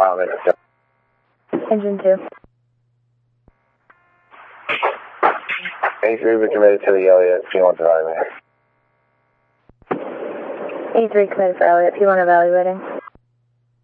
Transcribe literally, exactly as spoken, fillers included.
mile minute. Engine two. A three, we committed to the Elliott, P one evaluating. A three committed for Elliott, P one evaluating.